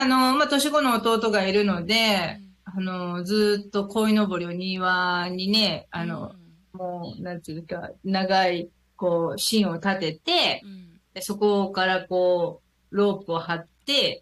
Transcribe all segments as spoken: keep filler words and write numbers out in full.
あの、まあ、年子の弟がいるので、 うん。 あの、ずーっと鯉のぼりを庭にね、 うあの、 ん。 もう、なんていうか、長い、こう、芯を立てて、 うん。 で、そこからこう、ロープを張って、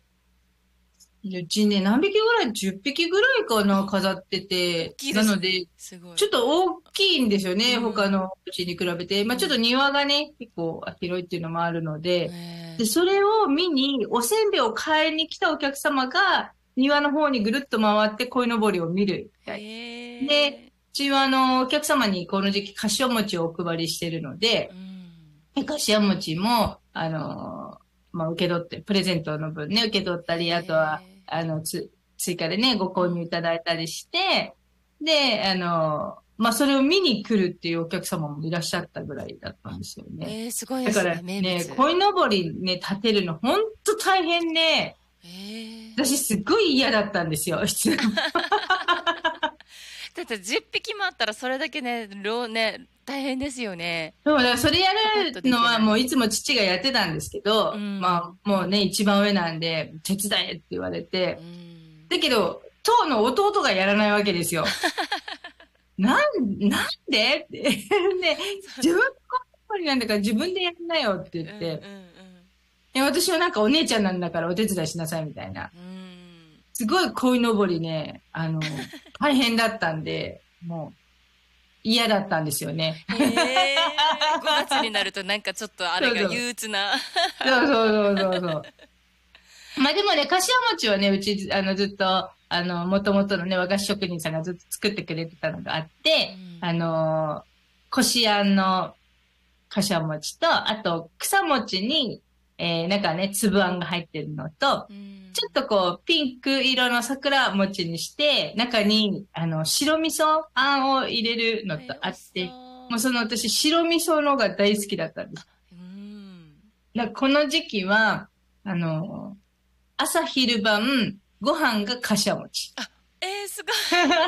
うちね、何匹ぐらい？ じゅっ 匹ぐらいかな、 あ、 飾って大て。 きいですね。 なので、 すごい。 ちょっと大きいんですようね、他ん。 のうちに比べて。まあちょっとうん。 庭がね、結構広いっていうのもあるので、で、 ええ、 それを見に、おせんべいを買いに来たお客様が、庭の方にぐるっと回って鯉のぼりを見るみたい。で、 ええ、 うちはあの、お客様にこの時期、かしわ餅をお配りしてるので、 うん。 でかしわ餅も、あの、まあ、受け取って、プレゼントの分ね、受け取ったり、あとは、 ええ、 あの、つ、追加でね、ご購入いうん。 ただいたりして、で、あの、まあ、それを見に来るっていうお客様もいらっしゃったぐらいだったんあ、 ですよね。 ええ、すごいだかですね、名らね、 物。 鯉のぼりね、立てるのほんと大変で、 ええ。 私すっごい嫌だったんですよ、質問。 だってじゅっぴきもあったらそれだけね、ろうね、大変ですよね。 そう、だからそれやパパッとるのできない。 はもういつも父がやってたんですけうど、まん。 あもうね、一番上なんで、手伝えって言われうて、 ん。 だけど、当の弟がやらないわけですよ。なん、なんでって。で、 そう。 自分のこりなんだから自分でやんなよって言っうんて、 うんえ、私はなんかお姉ちゃんなんだからお手伝いしなさいみたいな。 うん。うん。 すごい鯉のぼりね、あの、大変だったんで、もう嫌だったんですよね。 へえ、ごがつになるとなんかちょっとあれがそうそう。 憂鬱な。 そうそうそうそうそう。まあでもね、かしわ餅はね、うち、あの、ずっと、あの、もともとのね、和菓子職人さんがずっと作ってくれてたのがあっうて、あん。 の、こしあんのかしわ餅と、あと、草餅に、えー、なんかね、粒あんが入ってるのと、 うちょっん。 とこう、ピンク色の桜餅にして、中に、あの、白味噌あんを入れるのとえー、美あ味しそって、もうう。 その私、白味噌のが大好きだったんであ、 す。 うん。 だからこの時期は、あの、朝昼晩、ご飯が柏餅。 あ、えー、すごい。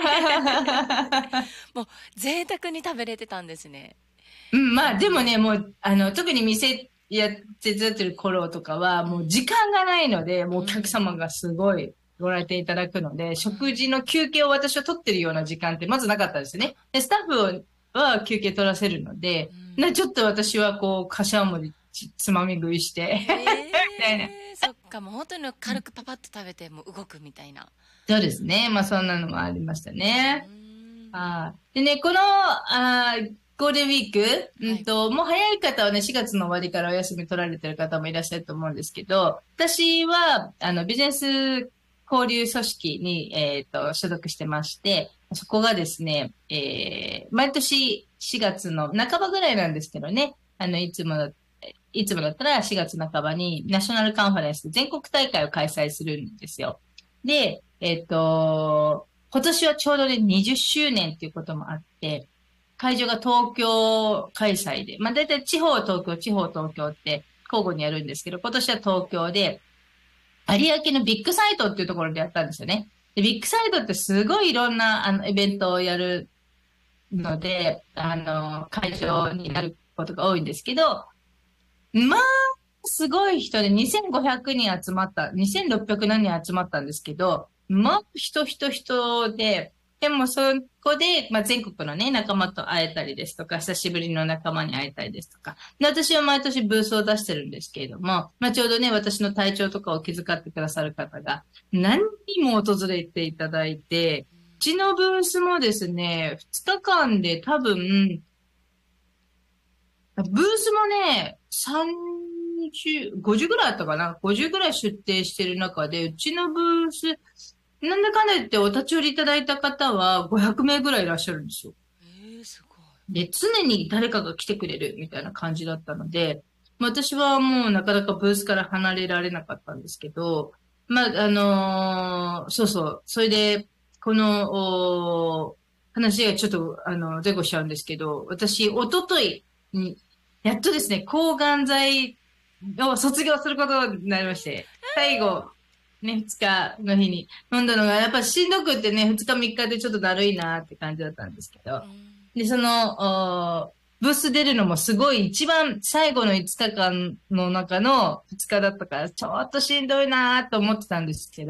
もう贅沢に食べれてたんですね。 うん、まあでもね、 うん。 もう、あの、特に店やってずっとる頃とかは、もううん。 時間がないので、もうお客うん。 様がすごいご来店いただくので、 うん。 食事の休憩を私は取ってるような時間ってまずなかったですね。で、スタッフは休憩取らせるので、 うん。 な、ちょっと私はこう、柏餅つまみ食いして、みたいな。 ええ、そっか、もう本当に軽くパパッと食べてもう動くみたいな。 そうですね。まあそんなのもありましたうーね。 ん。 はい。でね、この、あー、ゴールデンウィーク、うはい。 んと、もう早い方はね、しがつの終わりからお休み取られてる方もいらっしゃると思うんですけど、私は、あの、ビジネス交流組織に、えっと、所属してまして、そこがですね、えー、毎年しがつの半ばぐらいなんですけどね、あの、いつもだ、いつもだったらしがつ半ばにナショナルカンファレンス全国大会を開催するんですよ。で、えっと、今年はちょうどね、にじゅっしゅうねんっていうこともあって、会場が東京開催で、まあ大体地方東京、地方東京って交互にやるんですけど、今年は東京で、有明のビッグサイトっていうところでやったんですよね。で、ビッグサイトってすごいいろんなあのイベントをやるので、あの、会場になることが多いんですけど、まあ、すごい人でにせんごひゃくにん集まった、にせんろっぴゃく何人集まったんですけど、まあ、人人人で、でもそこで、まあ、全国のね、仲間と会えたりですとか、久しぶりの仲間に会えたりですとか。で、私は毎年ブースを出してるんですけれども、まあ、ちょうどね、私の体調とかを気遣ってくださる方が何人も訪れていただいて、うちのブースもですね、ふつかかんで多分、ブースもね、さんじゅう、ごじゅうぐらいあったかな？ ごじゅう ぐらい出店してる中で、うちのブース、なんだかんだ言ってお立ち寄りいただいた方はごひゃくめいぐらいいらっしゃるんですよ。 ええ、すごい。 で、常に誰かが来てくれるみたいな感じだったので、まあ私はもうなかなかブースから離れられなかったんですけど、まあ、あのーそうそう。それで、この、お話がちょっと、あの、前後しちゃうんですけど、私、一昨日に、やっとですね、抗がん剤を卒業することになりまして、最後、ね、二日の日に飲んだのが、やっぱしんどくってね、二日三日でちょっとだるいなって感じだったんですけど、 うん。 で、その、 ブース出るのもすごい一番最後のいつかかんの中のふつかだったから、ちょっとしんどいなと思ってたんですけど、